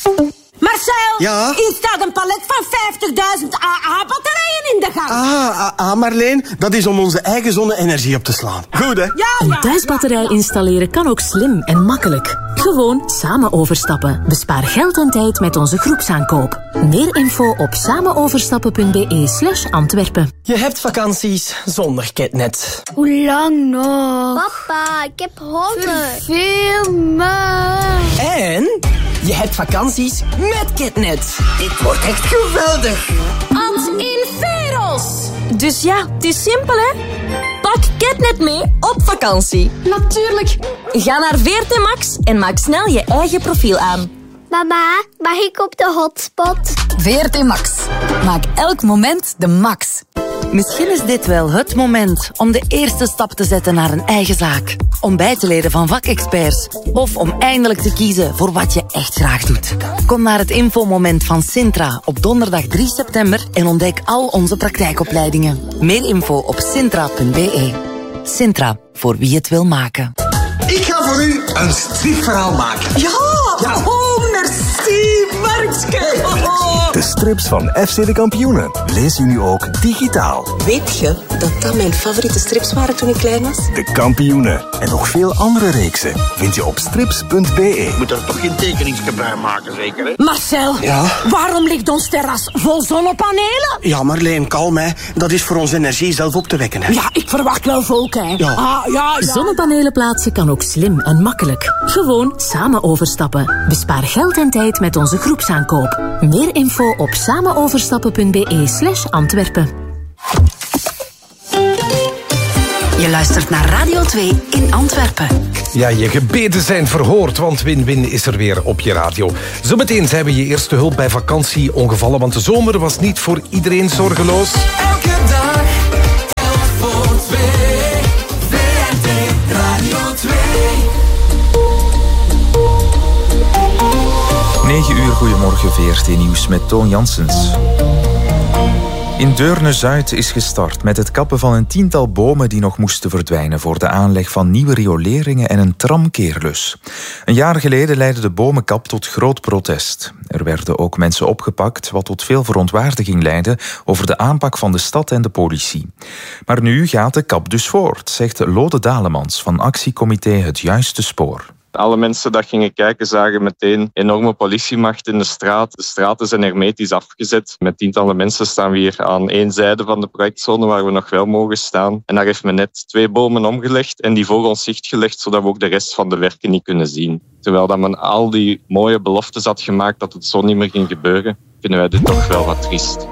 Marcel, ja? hier staat een palet van 50.000 AA-batterijen in de gang. Marleen, dat is om onze eigen zonne-energie op te slaan. Goed, hè? Ja. Een thuisbatterij installeren kan ook slim en makkelijk. Gewoon samen overstappen. Bespaar geld en tijd met onze groepsaankoop. Meer info op samenoverstappen.be/Antwerpen. Je hebt vakanties zonder Ketnet. Hoe lang nog? Papa, ik heb honger. Veel me. En je hebt vakanties met Ketnet. Dit wordt echt geweldig. Ans in Veros. Dus ja, het is simpel, hè? Pak Ketnet mee op vakantie. Natuurlijk. Ga naar VRT Max en maak snel je eigen profiel aan. Mama, mag ik op de hotspot? VRT Max. Maak elk moment de max. Misschien is dit wel het moment om de eerste stap te zetten naar een eigen zaak. Om bij te leren van vakexperts. Of om eindelijk te kiezen voor wat je echt graag doet. Kom naar het infomoment van Sintra op donderdag 3 september en ontdek al onze praktijkopleidingen. Meer info op sintra.be. Sintra, voor wie het wil maken. Ik ga voor u een stripverhaal maken. Ja. Oh, merci, Markske. De strips van FC de Kampioenen lees je nu ook digitaal. Weet je dat mijn favoriete strips waren toen ik klein was? De Kampioenen en nog veel andere reeksen vind je op strips.be. Je moet er toch geen tekeningsje bij maken, zeker, hè? Marcel, waarom ligt ons terras vol zonnepanelen? Ja, Marleen, kalm, hè. Dat is voor onze energie zelf op te wekken, hè. Ja, ik verwacht wel volk, hè. Ja. Zonnepanelen plaatsen kan ook slim en makkelijk. Gewoon samen overstappen. Bespaar geld en tijd met onze groepsaankoop. Meer info op samenoverstappen.be/Antwerpen. Je luistert naar Radio 2 in Antwerpen. Ja, je gebeden zijn verhoord, want Win-Win is er weer op je radio. Zometeen zijn we je eerste hulp bij vakantieongevallen, want de zomer was niet voor iedereen zorgeloos. Elke dag, 11 voor 2, VRT Radio 2. 9 uur, goedemorgen, VRT Nieuws met Toon Janssens. In Deurne-Zuid is gestart met het kappen van een 10-tal bomen die nog moesten verdwijnen voor de aanleg van nieuwe rioleringen en een tramkeerlus. Een jaar geleden leidde de bomenkap tot groot protest. Er werden ook mensen opgepakt, wat tot veel verontwaardiging leidde over de aanpak van de stad en de politie. Maar nu gaat de kap dus voort, zegt Lode Dalemans van actiecomité Het Juiste Spoor. Alle mensen die gingen kijken zagen meteen enorme politiemacht in de straat. De straten zijn hermetisch afgezet. Met tientallen mensen staan we hier aan één zijde van de projectzone waar we nog wel mogen staan. En daar heeft men net 2 bomen omgelegd en die voor ons zicht gelegd, zodat we ook de rest van de werken niet kunnen zien. Terwijl dat men al die mooie beloftes had gemaakt dat het zo niet meer ging gebeuren, vinden wij dit toch wel wat triest.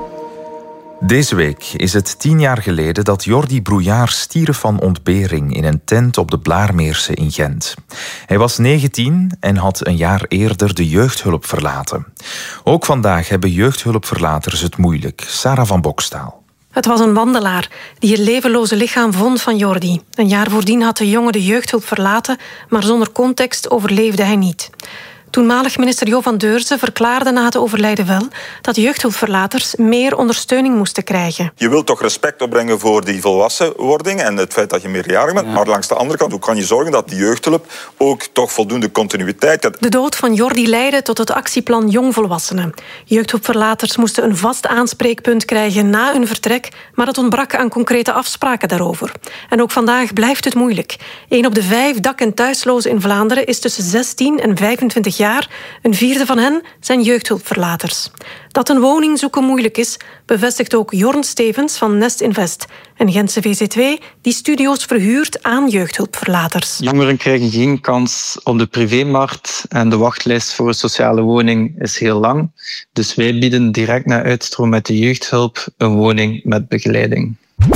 Deze week is het 10 jaar geleden dat Jordi Brouillard stierf van ontbering in een tent op de Blaarmeerse in Gent. Hij was 19 en had een jaar eerder de jeugdhulp verlaten. Ook vandaag hebben jeugdhulpverlaters het moeilijk. Sarah van Bokstaal. Het was een wandelaar die het levenloze lichaam vond van Jordi. Een jaar voordien had de jongen de jeugdhulp verlaten, maar zonder context overleefde hij niet. Toenmalig minister Jo van Deurzen verklaarde na het overlijden wel dat jeugdhulpverlaters meer ondersteuning moesten krijgen. Je wilt toch respect opbrengen voor die volwassenwording en het feit dat je meerjarig bent. Ja. Maar langs de andere kant, hoe kan je zorgen dat die jeugdhulp ook toch voldoende continuïteit heeft? De dood van Jordi leidde tot het actieplan Jongvolwassenen. Jeugdhulpverlaters moesten een vast aanspreekpunt krijgen na hun vertrek, maar het ontbrak aan concrete afspraken daarover. En ook vandaag blijft het moeilijk. 1 op de 5 dak- en thuislozen in Vlaanderen is tussen 16 en 25 jaar. Een 4e van hen zijn jeugdhulpverlaters. Dat een woning zoeken moeilijk is, bevestigt ook Jorn Stevens van Nest Invest. Een Gentse VZ2 die studio's verhuurt aan jeugdhulpverlaters. Jongeren krijgen geen kans op de privémarkt en de wachtlijst voor een sociale woning is heel lang. Dus wij bieden direct na uitstroom met de jeugdhulp een woning met begeleiding.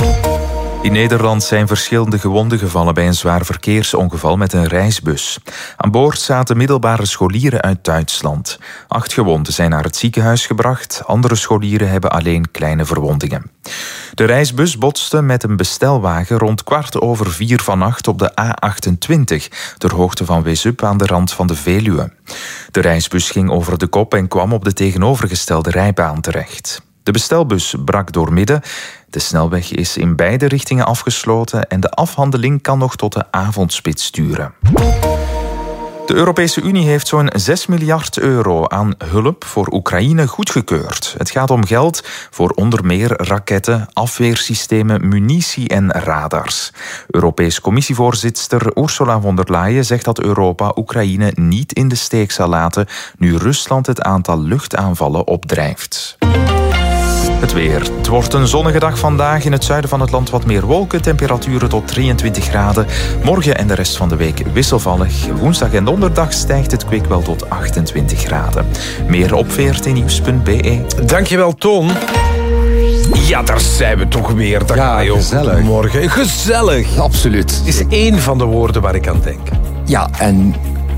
In Nederland zijn verschillende gewonden gevallen bij een zwaar verkeersongeval met een reisbus. Aan boord zaten middelbare scholieren uit Duitsland. 8 gewonden zijn naar het ziekenhuis gebracht. Andere scholieren hebben alleen kleine verwondingen. De reisbus botste met een bestelwagen rond 4:15 vannacht op de A28, ter hoogte van Wezup aan de rand van de Veluwe. De reisbus ging over de kop en kwam op de tegenovergestelde rijbaan terecht. De bestelbus brak doormidden. De snelweg is in beide richtingen afgesloten en de afhandeling kan nog tot de avondspits duren. De Europese Unie heeft zo'n 6 miljard euro aan hulp voor Oekraïne goedgekeurd. Het gaat om geld voor onder meer raketten, afweersystemen, munitie en radars. Europees Commissievoorzitter Ursula von der Leyen zegt dat Europa Oekraïne niet in de steek zal laten nu Rusland het aantal luchtaanvallen opdrijft. Het weer. Het wordt een zonnige dag vandaag. In het zuiden van het land wat meer wolken. Temperaturen tot 23 graden. Morgen en de rest van de week wisselvallig. Woensdag en donderdag stijgt het kwik wel tot 28 graden. Meer op vrtnieuws.be. Dankjewel, Toon. Ja, daar zijn we toch weer. Dag Mario. Gezellig. Morgen. Gezellig. Absoluut. Is één van de woorden waar ik aan denk. Ja, en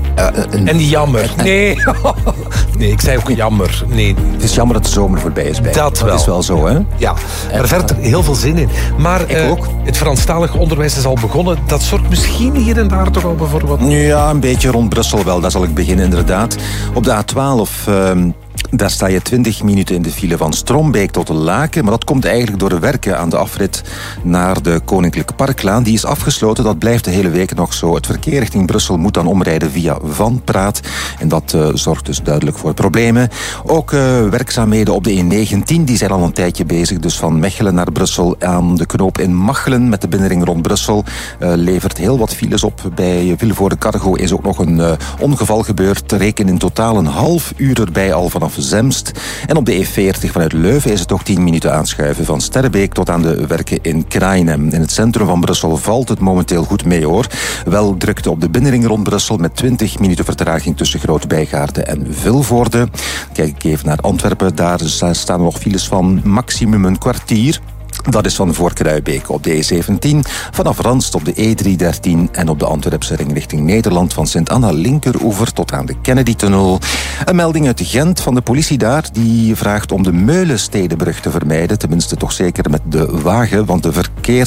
jammer. Nee. Nee, ik zei ook jammer. Nee. Het is jammer dat de zomer voorbij is. Dat wel. is wel zo, hè? Ja, er verder heel veel zin in. Maar ook. Het Franstalig onderwijs is al begonnen. Dat zorgt misschien hier en daar toch al voor wat... Ja, een beetje rond Brussel wel. Daar zal ik beginnen, inderdaad. Op de A12... daar sta je 20 minuten in de file van Strombeek tot Laken. Maar dat komt eigenlijk door de werken aan de afrit naar de Koninklijke Parklaan. Die is afgesloten, dat blijft de hele week nog zo. Het verkeer richting Brussel moet dan omrijden via Van Praat. En dat zorgt dus duidelijk voor problemen. Ook werkzaamheden op de E19, die zijn al een tijdje bezig. Dus van Mechelen naar Brussel aan de knoop in Machelen met de binnenring rond Brussel. Levert heel wat files op. Bij Vilvoorde Cargo is ook nog een ongeval gebeurd. Reken in totaal een half uur erbij al vanaf Zemst. En op de E40 vanuit Leuven is het ook 10 minuten aanschuiven. Van Sterrebeek tot aan de werken in Krainen. In het centrum van Brussel valt het momenteel goed mee, hoor. Wel drukte op de binnenring rond Brussel met 20 minuten vertraging tussen Groot-Bijgaarden en Vilvoorde. Kijk ik even naar Antwerpen. Daar staan nog files van maximum een kwartier. Dat is van Voorkruibeek op de E17, vanaf Ranst op de E313 en op de Antwerpse ring richting Nederland van Sint-Anna linkeroever tot aan de Kennedy-tunnel. Een melding uit Gent van de politie daar, die vraagt om de Meulenstedenbrug te vermijden, tenminste toch zeker met de wagen, want de